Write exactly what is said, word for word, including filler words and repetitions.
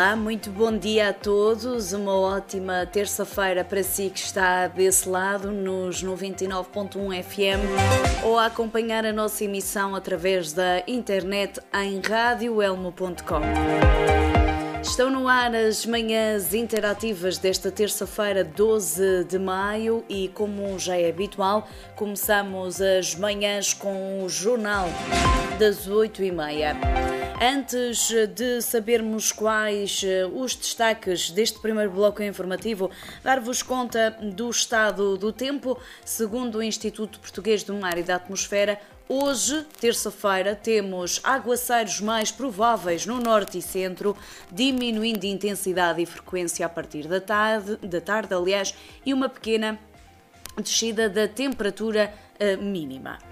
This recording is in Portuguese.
Olá, muito bom dia a todos, uma ótima terça-feira para si que está desse lado nos noventa e nove ponto um F M ou a acompanhar a nossa emissão através da internet em rádio elmo ponto com. Estão no ar as manhãs interativas desta terça-feira, doze de maio, e como já é habitual, começamos as manhãs com o jornal das oito e meia. Antes de sabermos quais os destaques deste primeiro bloco informativo, dar-vos conta do estado do tempo. Segundo o Instituto Português do Mar e da Atmosfera, hoje, terça-feira, temos aguaceiros mais prováveis no norte e centro, diminuindo de intensidade e frequência a partir da tarde, da tarde, aliás, e uma pequena descida da temperatura uh, mínima.